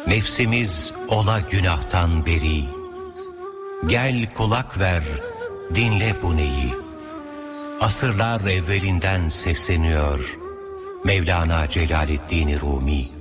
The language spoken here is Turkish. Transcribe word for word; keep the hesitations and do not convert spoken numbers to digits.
Nefsimiz ola günahtan beri. Gel kulak ver, dinle bu neyi. Asırlar evvelinden sesleniyor Mevlana Celaleddin Rumi.